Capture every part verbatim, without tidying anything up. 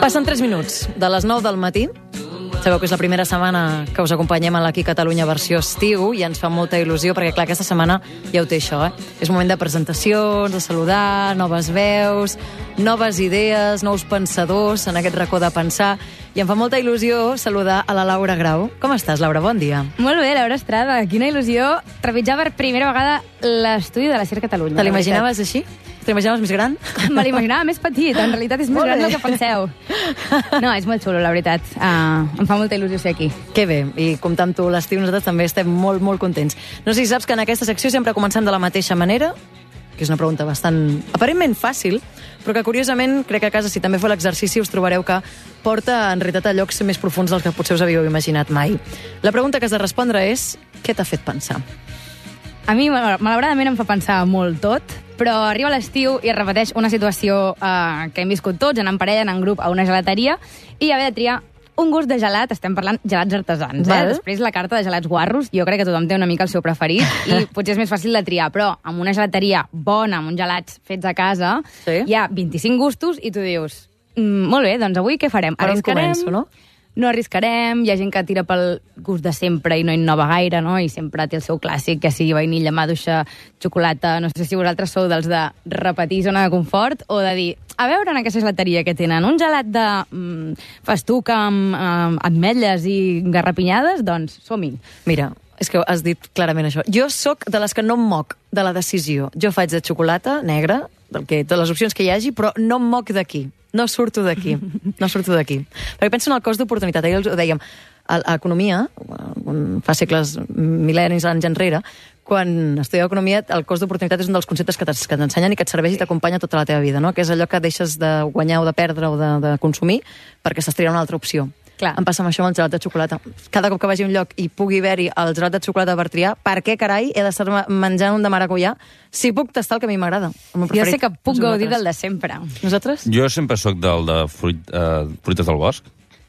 Passen tres minuts de les nou del matí. Sabeu que és la primera setmana que us acompanyem a l'Aquí Catalunya versió estiu i ens fa molta il·lusió perquè, clar, aquesta setmana ja ho té això, eh? És moment de presentacions, de saludar, noves veus, noves idees, nous pensadors en aquest racó de pensar. I em fa molta il·lusió saludar a la Laura Grau. Com estàs, Laura? Bon dia. Molt bé, Laura Estrada. Quina il·lusió trepitjar per primera vegada l'estudi de la SER Catalunya. Te l'imaginaves així? Te l'imaginaves més gran? Me l'imaginava més petit. En realitat és més gran del que penseu. No, és molt xulo, la veritat. Uh, em fa molta il·lusió ser aquí. Que bé. I comptant amb tu l'estiu, nosaltres també estem molt, molt contents. No sé si saps que en aquesta secció sempre comencem de la mateixa manera, que és una pregunta bastant, aparentment fàcil, però que curiosament, crec que a casa, si també feu l'exercici, us trobareu que porta en realitat a llocs més profuns dels que potser us havíeu imaginat mai. La pregunta que has de respondre és: què t'ha fet pensar? A mi, malauradament, em fa pensar molt tot, però arriba l'estiu i es repeteix una situació eh, que hem viscut tots, anant en parella, anant en grup a una gelateria, i haver de triar un gust de gelat, estem parlant gelats artesans, eh? Després la carta de gelats guarros, jo crec que tothom té una mica el seu preferit, i potser és més fàcil de triar, però amb una gelateria bona, amb uns gelats fets a casa, sí? Hi ha vint-i-cinc gustos, i tu dius, mm, molt bé, doncs avui què farem? Per on començo, no? No arriscarem, hi ha gent que tira pel gust de sempre i no innova gaire, no? I sempre té el seu clàssic, que sigui vainilla, maduixa, xocolata. No sé si vosaltres sou dels de repetir zona de confort o de dir, a veure en aquesta gelateria que tenen un gelat de mm, festuc amb eh, ametlles i garrapinyades, doncs som-hi. Mira, és que has dit clarament això. Jo sóc de les que no em moc de la decisió. Jo faig de xocolata negra, del que, de les opcions que hi hagi, però no em moc d'aquí. No surto d'aquí, no surto d'aquí. Perquè penso en el cost d'oportunitat. Ahir ho dèiem, a l'economia, fa segles, mil·lennis anys enrere, quan estudieu economia, el cost d'oportunitat és un dels conceptes que t'ensenyen i que et serveix i t'acompanya tota la teva vida, no? Que és allò que deixes de guanyar o de perdre o de, de consumir perquè s'estàs triant una altra opció. Clar. Em passa amb això amb el gelat de xocolata. Cada cop que vagi a un lloc i pugui haver-hi el gelat de xocolata per triar, per què, carai, he d'estar menjant un de maracuyà si puc tastar el que a mi m'agrada? Jo sé que puc gaudir del de sempre. Nosaltres? Jo sempre sóc del de fruit, uh, fruites del bosc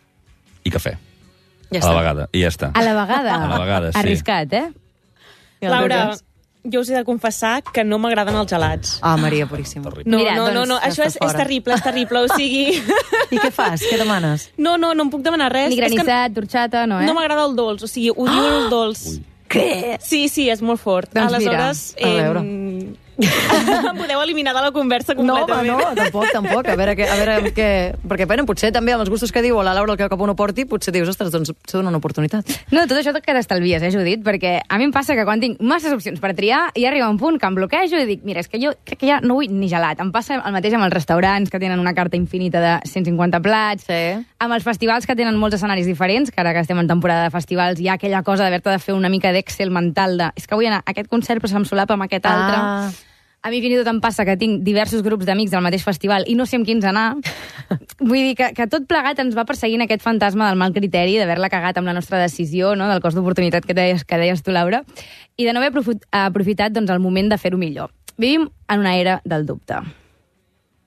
i cafè. Ja a la vegada, i ja està. A la vegada? A la vegada, sí. Arriscat, eh? Laura, jo us he de confessar que no m'agraden els gelats. Ah, Maria Puríssima. No, Mira, no, no, no, doncs, això és, és terrible, és terrible, o sigui... I què fas? Què demanes? No, no, no em puc demanar res. Ni granissat, torxata, no, eh? No m'agrada el dolç, o sigui, odio el dolç. Ui. Què? Sí, sí, és molt fort. Doncs Aleshores, mira, a veure. Eh, em podeu eliminar de la conversa completament. No, home, no, tampoc, tampoc. A veure, què, a veure què... Perquè, bueno, potser també amb els gustos que diu la Laura el que cap uno porti, potser dius, ostres, doncs s'ha donat una oportunitat. No, tot això que t'estalvies, eh, Judit? Perquè a mi em passa que quan tinc masses opcions per triar i arriba un punt que em bloquejo i dic, mira, és que jo crec que ja no vull ni gelat. Em passa el mateix amb els restaurants que tenen una carta infinita de cent cinquanta plats, Sí. amb els festivals que tenen molts escenaris diferents, que ara que estem en temporada de festivals hi ha aquella cosa d'haver-te de fer una mica d'Excel mental de és que vull anar a aquest concert però se'm solapa amb aquest altre. Ah. A mi fins i tot em passa que tinc diversos grups d'amics del mateix festival i no sé amb quins anar. Vull dir que, que tot plegat ens va perseguint aquest fantasma del mal criteri, d'haver-la cagat amb la nostra decisió, no? Del cost d'oportunitat que deies, que deies tu, Laura, i de no haver aprofitat doncs, el moment de fer-ho millor. Vivim en una era del dubte.